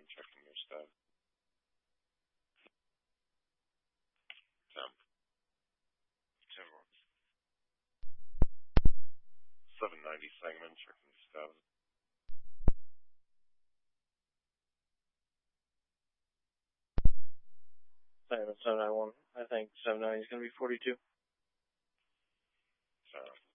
checking your status. Temp. 790 segment, checking your status. Segment 791. I think 790 is going to be 42. Sorry.